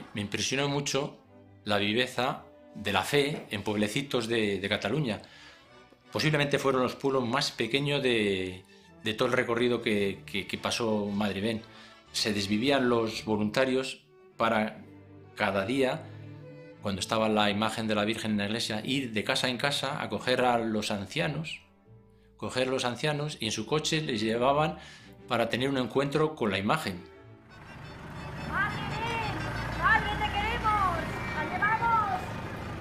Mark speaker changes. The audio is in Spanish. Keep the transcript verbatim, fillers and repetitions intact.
Speaker 1: me impresionó mucho la viveza de la fe en pueblecitos de, de Cataluña. Posiblemente fueron los pueblos más pequeños de, de todo el recorrido que, que, que pasó Madrid. Se desvivían los voluntarios para cada día, cuando estaba la imagen de la Virgen en la iglesia, ir de casa en casa a coger a los ancianos, coger a los ancianos y en su coche les llevaban para tener un encuentro con la imagen.